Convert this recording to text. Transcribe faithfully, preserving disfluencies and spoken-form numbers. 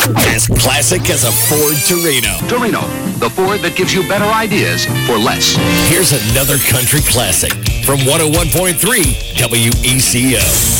As classic as a Ford Torino. Torino, the Ford that gives you better ideas for less. Here's another country classic from one oh one point three W E C O.